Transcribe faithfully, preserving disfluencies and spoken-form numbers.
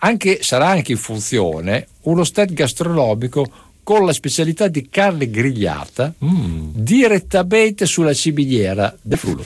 anche, sarà anche in funzione uno stand gastronomico con la specialità di carne grigliata mm. direttamente sulla ciminiera del Friuli.